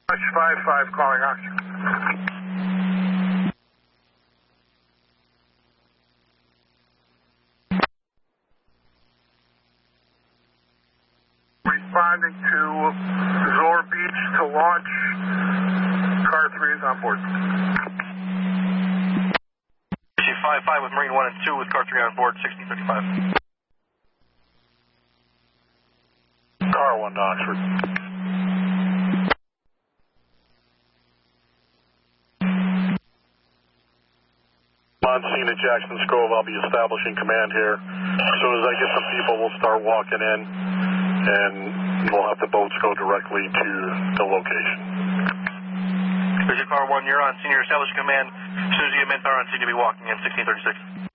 5-5 calling oxygen. Responding to Zor Beach to launch. Car 3 is on board. 5-5 with Marine 1 and 2 with car 3 on board, 1635. Car 1 to Oxford. On scene at Jackson's Grove, I'll be establishing command here. As soon as I get some people, we'll start walking in, and we'll have the boats go directly to the location. Here's your car 1, you're on scene, you're establishing command. As soon as you get manpower on scene, you'll be walking in, 1636.